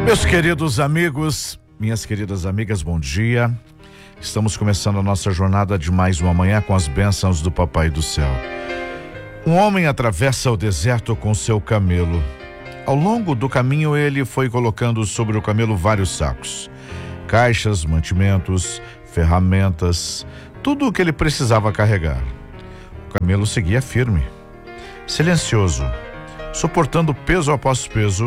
Meus queridos amigos, minhas queridas amigas, bom dia. Estamos começando a nossa jornada de mais uma manhã com as bênçãos do Papai do Céu. Um homem atravessa o deserto com seu camelo. Ao longo do caminho, ele foi colocando sobre o camelo vários sacos, caixas, mantimentos, ferramentas, tudo o que ele precisava carregar. O camelo seguia firme, silencioso, suportando peso após peso.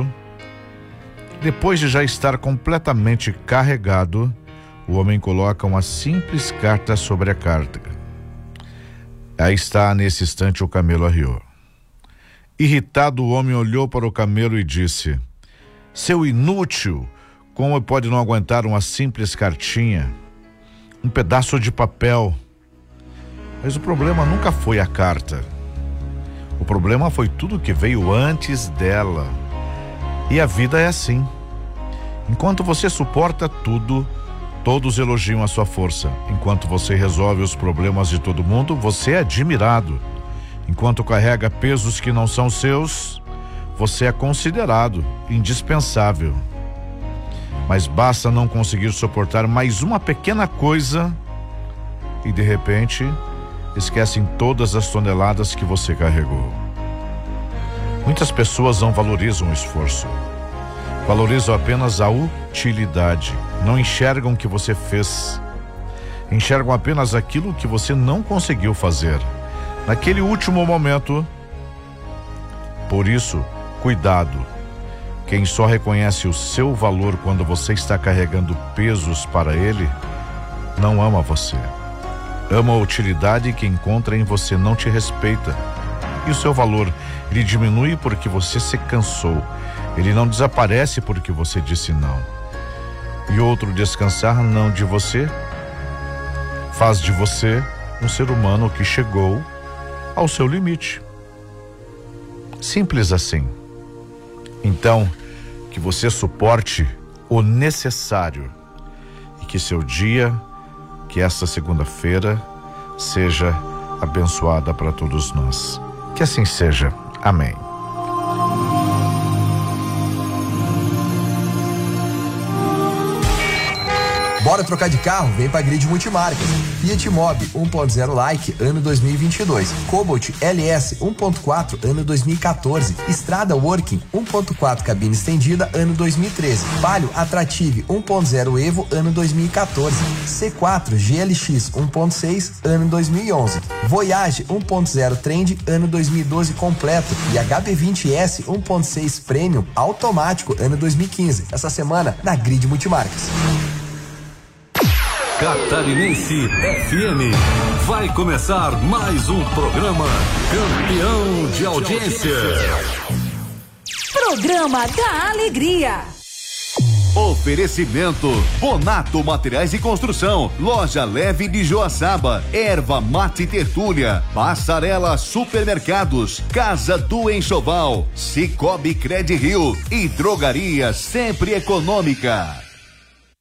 Depois de já estar completamente carregado, o homem coloca uma simples carta sobre a carga. Aí está, nesse instante, o camelo arriou. Irritado, o homem olhou para o camelo e disse: "Seu inútil, como pode não aguentar uma simples cartinha? Um pedaço de papel." Mas o problema nunca foi a carta. O problema foi tudo que veio antes dela. E a vida é assim. Enquanto você suporta tudo, todos elogiam a sua força. Enquanto você resolve os problemas de todo mundo, você é admirado. Enquanto carrega pesos que não são seus, você é considerado indispensável. Mas basta não conseguir suportar mais uma pequena coisa e, de repente, esquecem todas as toneladas que você carregou. Muitas pessoas não valorizam o esforço. Valorizam apenas a utilidade. Não enxergam o que você fez. Enxergam apenas aquilo que você não conseguiu fazer naquele último momento. Por isso, cuidado. Quem só reconhece o seu valor quando você está carregando pesos para ele, não ama você. Ama a utilidade que encontra em você, não te respeita. E o seu valor, ele diminui porque você se cansou. Ele não desaparece porque você disse não. E outro descansar não de você faz de você um ser humano que chegou ao seu limite. Simples assim. Então, que você suporte o necessário e que seu dia, que esta segunda-feira, seja abençoada para todos nós. Que assim seja. Amém. Bora trocar de carro? Vem pra Grid Multimarcas. Fiat Mobi 1.0 Like, ano 2022. Cobalt LS 1.4, ano 2014. Estrada Working 1.4 cabine estendida, ano 2013. Palio Attrative 1.0 Evo, ano 2014. C4 GLX 1.6, ano 2011. Voyage 1.0 Trend, ano 2012 completo. E HB20S 1.6 Premium automático, ano 2015. Essa semana na Grid Multimarcas. Catarinense FM. Vai começar mais um programa campeão de audiência. Programa da Alegria. Oferecimento Bonato Materiais de Construção, Loja Leve de Joaçaba, Erva Mate Tertúlia, Passarela Supermercados, Casa do Enxoval, Cicobi Cred Rio e Drogaria Sempre Econômica.